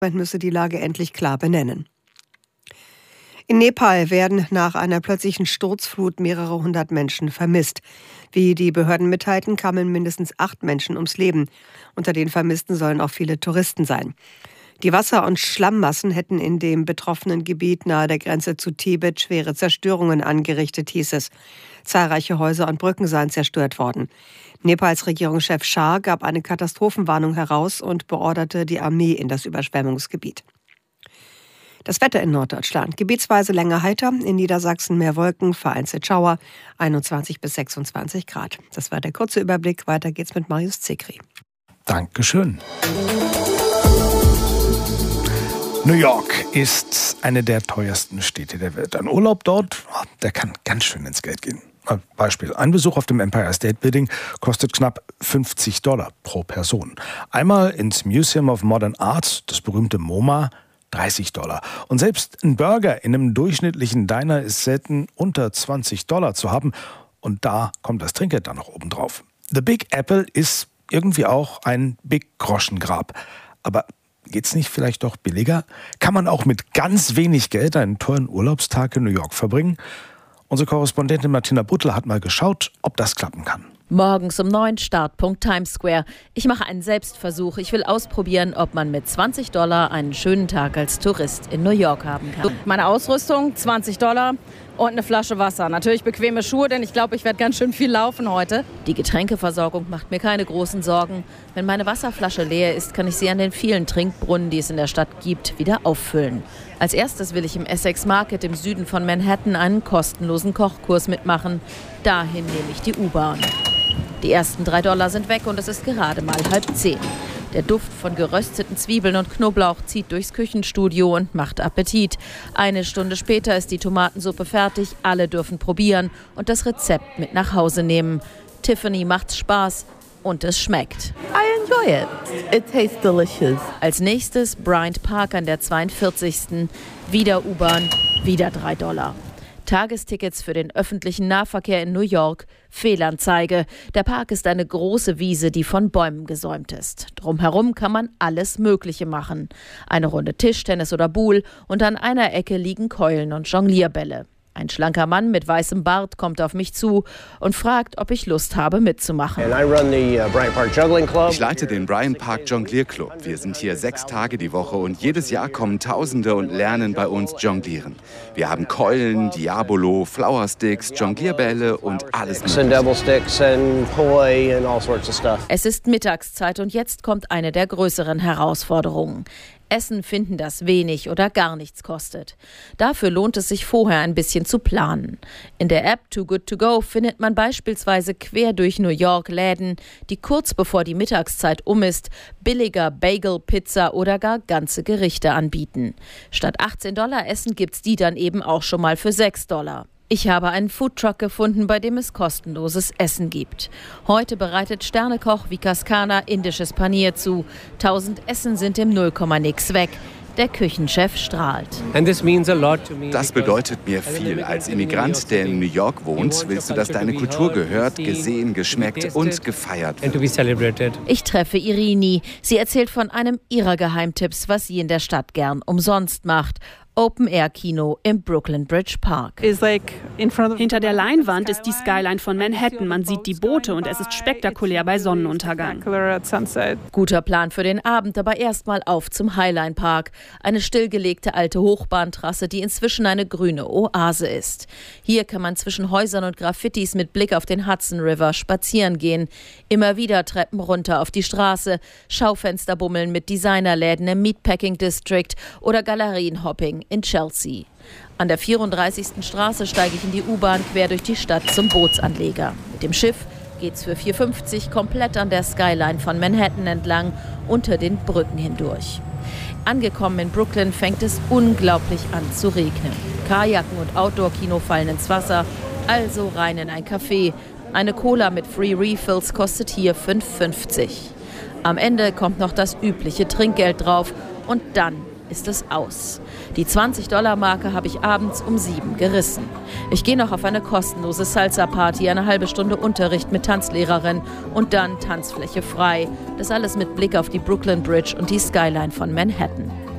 Man müsse die Lage endlich klar benennen. In Nepal werden nach einer plötzlichen Sturzflut mehrere hundert Menschen vermisst. Wie die Behörden mitteilten, kamen mindestens 8 Menschen ums Leben. Unter den Vermissten sollen auch viele Touristen sein. Die Wasser- und Schlammmassen hätten in dem betroffenen Gebiet nahe der Grenze zu Tibet schwere Zerstörungen angerichtet, hieß es. Zahlreiche Häuser und Brücken seien zerstört worden. Nepals Regierungschef Shah gab eine Katastrophenwarnung heraus und beorderte die Armee in das Überschwemmungsgebiet. Das Wetter in Norddeutschland. Gebietsweise länger heiter, in Niedersachsen mehr Wolken, vereinzelt Schauer, 21 bis 26 Grad. Das war der kurze Überblick. Weiter geht's mit Marius Zekri. Dankeschön. New York ist eine der teuersten Städte der Welt. Ein Urlaub dort, der kann ganz schön ins Geld gehen. Beispiel: Ein Besuch auf dem Empire State Building kostet knapp $50 pro Person. Einmal ins Museum of Modern Art, das berühmte MoMA, $30. Und selbst ein Burger in einem durchschnittlichen Diner ist selten unter $20 zu haben. Und da kommt das Trinkgeld dann noch oben drauf. The Big Apple ist irgendwie auch ein Big-Groschen-Grab. Aber geht's nicht vielleicht doch billiger? Kann man auch mit ganz wenig Geld einen tollen Urlaubstag in New York verbringen? Unsere Korrespondentin Martina Buttel hat mal geschaut, ob das klappen kann. Morgens um 9, Startpunkt Times Square. Ich mache einen Selbstversuch. Ich will ausprobieren, ob man mit $20 einen schönen Tag als Tourist in New York haben kann. Meine Ausrüstung, $20 und eine Flasche Wasser. Natürlich bequeme Schuhe, denn ich glaube, ich werde ganz schön viel laufen heute. Die Getränkeversorgung macht mir keine großen Sorgen. Wenn meine Wasserflasche leer ist, kann ich sie an den vielen Trinkbrunnen, die es in der Stadt gibt, wieder auffüllen. Als erstes will ich im Essex Market im Süden von Manhattan einen kostenlosen Kochkurs mitmachen. Dahin nehme ich die U-Bahn. Die ersten $3 sind weg und es ist gerade mal 9:30. Der Duft von gerösteten Zwiebeln und Knoblauch zieht durchs Küchenstudio und macht Appetit. Eine Stunde später ist die Tomatensuppe fertig, alle dürfen probieren und das Rezept mit nach Hause nehmen. Tiffany macht's Spaß und es schmeckt. I enjoy it. It tastes delicious. Als nächstes Bryant Park an der 42. Wieder U-Bahn, wieder $3. Tagestickets für den öffentlichen Nahverkehr in New York, Fehlanzeige. Der Park ist eine große Wiese, die von Bäumen gesäumt ist. Drumherum kann man alles Mögliche machen. Eine Runde Tischtennis oder Boule und an einer Ecke liegen Keulen und Jonglierbälle. Ein schlanker Mann mit weißem Bart kommt auf mich zu und fragt, ob ich Lust habe mitzumachen. Ich leite den Bryant Park Jonglier Club. Wir sind hier 6 Tage die Woche und jedes Jahr kommen Tausende und lernen bei uns jonglieren. Wir haben Keulen, Diabolo, Flowersticks, Jonglierbälle und alles Mögliche. Es ist Mittagszeit und jetzt kommt eine der größeren Herausforderungen. Essen finden, das wenig oder gar nichts kostet. Dafür lohnt es sich vorher ein bisschen zu planen. In der App Too Good To Go findet man beispielsweise quer durch New York Läden, die kurz bevor die Mittagszeit um ist, billiger Bagel, Pizza oder gar ganze Gerichte anbieten. Statt $18 Essen gibt's die dann eben auch schon mal für $6. Ich habe einen Foodtruck gefunden, bei dem es kostenloses Essen gibt. Heute bereitet Sternekoch Vikas Khanna indisches Panier zu. 1000 Essen sind im Nullkomma-Nix weg. Der Küchenchef strahlt. Das bedeutet mir viel. Als Immigrant, der in New York wohnt, willst du, dass deine Kultur gehört, gesehen, geschmeckt und gefeiert wird. Ich treffe Irini. Sie erzählt von einem ihrer Geheimtipps, was sie in der Stadt gern umsonst macht. Open-Air-Kino im Brooklyn Bridge Park. Hinter der Leinwand ist die Skyline von Manhattan. Man sieht die Boote und es ist spektakulär bei Sonnenuntergang. Guter Plan für den Abend, aber erstmal auf zum Highline Park. Eine stillgelegte alte Hochbahntrasse, die inzwischen eine grüne Oase ist. Hier kann man zwischen Häusern und Graffitis mit Blick auf den Hudson River spazieren gehen. Immer wieder Treppen runter auf die Straße, Schaufensterbummeln mit Designerläden im Meatpacking District oder Galerienhopping in Chelsea. An der 34. Straße steige ich in die U-Bahn quer durch die Stadt zum Bootsanleger. Mit dem Schiff geht's für $4,50 komplett an der Skyline von Manhattan entlang, unter den Brücken hindurch. Angekommen in Brooklyn fängt es unglaublich an zu regnen. Kajaken und Outdoor-Kino fallen ins Wasser, also rein in ein Café. Eine Cola mit Free Refills kostet hier $5,50. Am Ende kommt noch das übliche Trinkgeld drauf und dann ist es aus. Die $20-Marke habe ich abends um 7 gerissen. Ich gehe noch auf eine kostenlose Salsa-Party, eine halbe Stunde Unterricht mit Tanzlehrerin und dann Tanzfläche frei. Das alles mit Blick auf die Brooklyn Bridge und die Skyline von Manhattan.